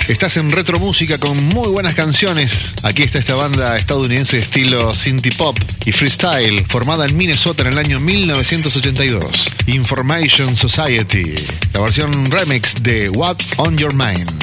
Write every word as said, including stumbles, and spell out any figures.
Estás en Retro Música con muy buenas canciones. Aquí está esta banda estadounidense de estilo synthie pop y freestyle, formada en Minnesota en el año mil novecientos ochenta y dos. Information Society, la versión remix de What on Your Mind.